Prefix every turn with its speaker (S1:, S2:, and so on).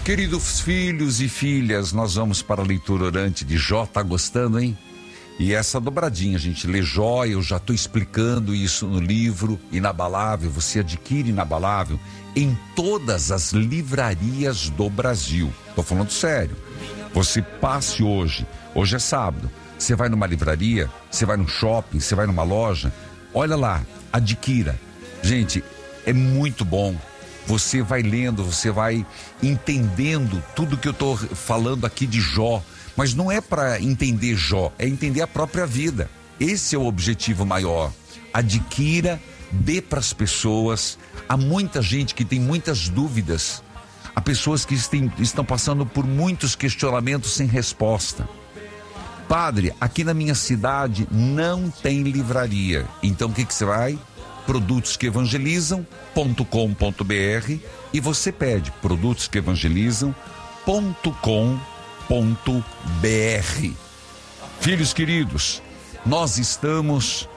S1: Queridos filhos e filhas, nós vamos para a leitura orante de Jó. Tá gostando, hein? E essa dobradinha, a gente lê Jó, eu já estou explicando isso no livro Inabalável. Você adquire Inabalável em todas as livrarias do Brasil. Tô falando sério. Você passe hoje é sábado, você vai numa livraria, você vai num shopping, você vai numa loja, olha lá, adquira. Gente, é muito bom. Você vai lendo, você vai entendendo tudo que eu estou falando aqui de Jó. Mas não é para entender Jó, é entender a própria vida. Esse é o objetivo maior. Adquira, dê para as pessoas. Há muita gente que tem muitas dúvidas. Há pessoas que estão passando por muitos questionamentos sem resposta. Padre, aqui na minha cidade não tem livraria. Então o que você vai? Produtosqueevangelizam.com.br e você pede produtosqueevangelizam.com.br. Filhos queridos, nós estamos